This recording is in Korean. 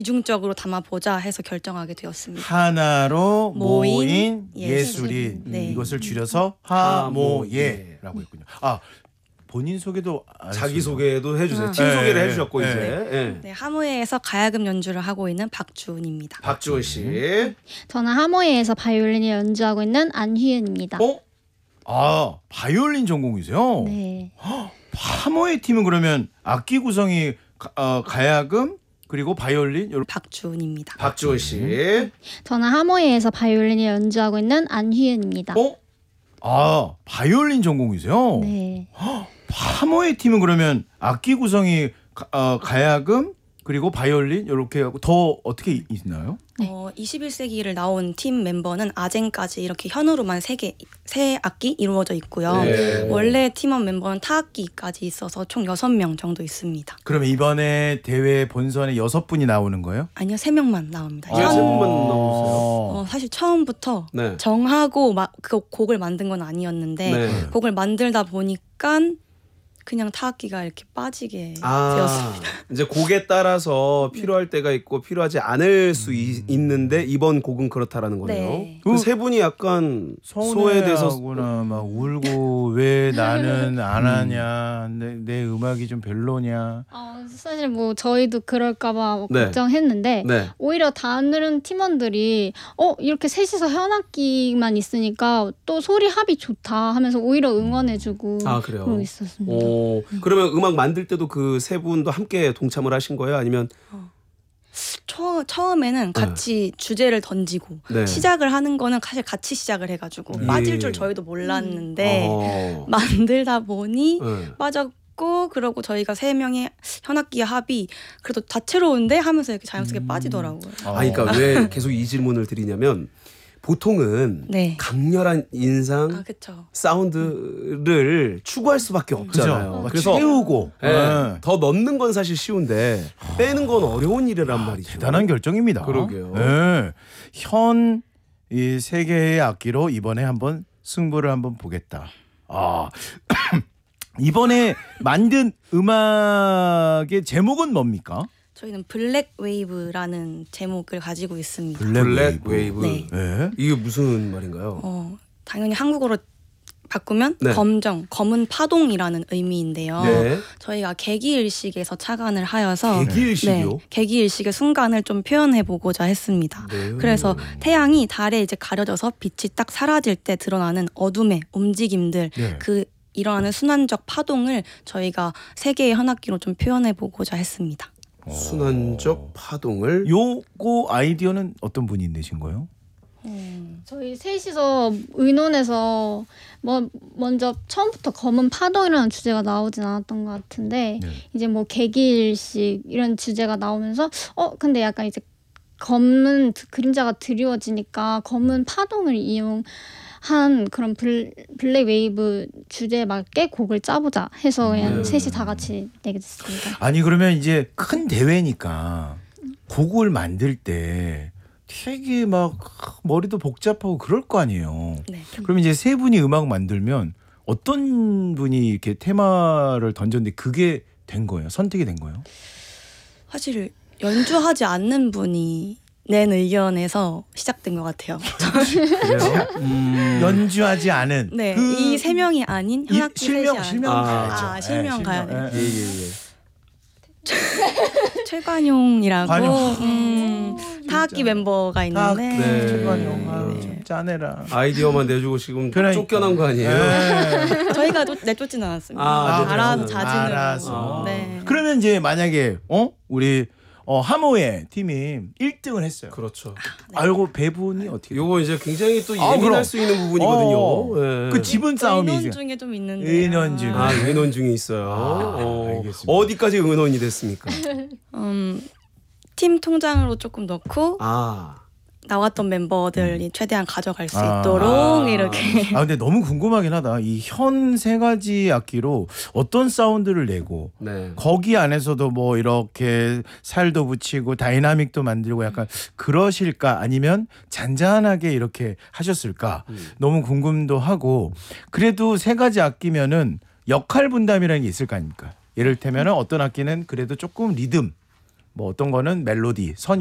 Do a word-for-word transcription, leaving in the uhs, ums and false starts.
이중적으로 담아보자 해서 결정하게 되었습니다. 하나로 모인, 모인 예술인. 예술인. 네. 이것을 줄여서 하모예라고 했군요. 아 본인 소개도 안 자기 했어요. 소개도 해주세요. 아. 팀 네, 소개를 네, 해주셨고 네. 이제 예. 네, 하모예에서 가야금 연주를 하고 있는 박주은입니다. 박주은 씨. 저는 하모예에서 바이올린을 연주하고 있는 안휘은입니다. 어? 아 바이올린 전공이세요? 네. 하모의 팀은 그러면 악기 구성이 가, 어, 가야금 그리고 바이올린 요런- 박주은입니다. 박주은 씨. 저는 하모예에서 바이올린을 연주하고 있는 안휘은입니다. 어? 아 바이올린 전공이세요? 네. 하모의 팀은 그러면 악기 구성이 가, 어, 가야금 그리고 바이올린 이렇게 하고 더 어떻게 있나요? 어, 이십일 세기를 나온 팀 멤버는 아쟁까지 이렇게 현으로만 세 개, 세 악기 이루어져 있고요. 네. 원래 팀원 멤버는 타악기까지 있어서 총 여섯 명 정도 있습니다. 그러면 이번에 대회 본선에 여섯 분이 나오는 거예요? 아니요, 세 명만 나옵니다. 왜 현- 세 분만 나오세요? 어, 사실 처음부터 네. 정하고 막 그 곡을 만든 건 아니었는데 네. 곡을 만들다 보니까 그냥 타악기가 이렇게 빠지게 아, 되었습니다. 이제 곡에 따라서 필요할 때가 있고 필요하지 않을 수 이, 있는데 이번 곡은 그렇다라는 거네요. 네. 그 세 분이 약간 소외돼서 소외돼서구나 막 울고 왜 나는 안 하냐 내, 내 음악이 좀 별로냐 어, 사실 뭐 저희도 그럴까봐 네. 걱정했는데 네. 오히려 다른 팀원들이 어 이렇게 셋이서 현악기만 있으니까 또 소리 합이 좋다 하면서 오히려 응원해주고 아, 그래요? 그러고 있었습니다. 오, 그러면 음악 만들 때도 그 세 분도 함께 동참을 하신 거예요? 아니면 처, 처음에는 같이 주제를 던지고 네. 시작을 하는 거는 사실 같이 시작을 해가지고 예. 빠질 줄 저희도 몰랐는데 어. 만들다 보니 네. 빠졌고 그러고 저희가 세 명의 현악기 합이 그래도 다채로운데 하면서 이렇게 자연스럽게 빠지더라고요. 어. 아, 그러니까 왜 계속 이 질문을 드리냐면 보통은 네. 강렬한 인상, 아 그렇죠. 사운드를 추구할 수밖에 그죠? 없잖아요. 막 그래서 채우고 예, 네. 더 넣는 건 사실 쉬운데 빼는 건 어려운 일이란 말이죠. 대단한 결정입니다. 그러게요. 네. 현 이 세 개의 악기로 이번에 한번 승부를 한번 보겠다. 아 이번에 만든 음악의 제목은 뭡니까? 저희는 블랙 웨이브라는 제목을 가지고 있습니다. 블랙 웨이브. 네. 네. 이게 무슨 말인가요? 어, 당연히 한국어로 바꾸면 네. 검정, 검은 파동이라는 의미인데요. 네. 저희가 개기일식에서 착안을 하여서 개기일식이요? 네, 개기일식의 순간을 좀 표현해 보고자 했습니다. 네. 그래서 태양이 달에 이제 가려져서 빛이 딱 사라질 때 드러나는 어둠의 움직임들, 네. 그 일어나는 순환적 파동을 저희가 세 개의 현악기로 좀 표현해 보고자 했습니다. 순환적 파동을 요거 아이디어는 어떤 분이 내신 거예요? 저희 셋이서 의논해서 뭐 먼저 처음부터 검은 파동이라는 주제가 나오진 않았던 것 같은데 네. 이제 뭐 개기일식 이런 주제가 나오면서 어 근데 약간 이제 검은 드- 그림자가 드리워지니까 검은 파동을 이용한 그런 블, 블랙 웨이브 주제에 맞게 곡을 짜보자 해서 그냥 음. 셋이 다 같이 내게 됐습니다. 아니 그러면 이제 큰 대회니까 곡을 만들 때 되게 막 머리도 복잡하고 그럴 거 아니에요. 네. 그럼 이제 세 분이 음악 만들면 어떤 분이 이렇게 테마를 던졌는데 그게 된 거예요? 선택이 된 거예요? 사실 연주하지 않는 분이 낸 의견에서 시작된 것 같아요. 그래요? 음. 연주하지 않은 네, 그 이 세 명이 아닌 이- 현악기 실명 셋이 실명 아. 가야죠. 아, 실명 가야 돼요. 예, 예, 예. 예, 예. 최관용이라고 관용. 음, 타악기 멤버가 있는데 네. 최관용 아, 네. 좀 짜내라. 아이디어만 내주고 지금 그러니까. 쫓겨난 거 아니에요? 네. 저희가 쫓- 내쫓지는 않았습니다. 아, 아, 알아서 내쫓지는 자진으로. 알아서. 네. 그러면 이제 만약에 어 우리 어, 하모의 팀이 일 등을 했어요. 그렇죠. 알고 배분이 어떻게? 돼요? 요거 이제 굉장히 또 아, 예민할 그럼. 수 있는 부분이거든요. 어. 예. 그 지분 싸움이 의논 이제 중에 좀 있는데. 의논 중에. 아, 의논 중에 있어요. 아, 어. 알겠습니다. 어디까지 의논이 됐습니까? 음, 팀 통장으로 조금 넣고 아, 나왔던 멤버들이 최대한 가져갈 수 아. 있도록 이렇게. 아 근데 너무 궁금하긴 하다. 이 현 세 가지 악기로 어떤 사운드를 내고 네. 거기 안에서도 뭐 이렇게 살도 붙이고 다이나믹도 만들고 약간 그러실까 아니면 잔잔하게 이렇게 하셨을까 음. 너무 궁금도 하고 그래도 세 가지 악기면은 역할 분담이라는 게 있을 거 아닙니까? 예를 들면은 어떤 악기는 그래도 조금 리듬 뭐 어떤 거는 멜로디, 선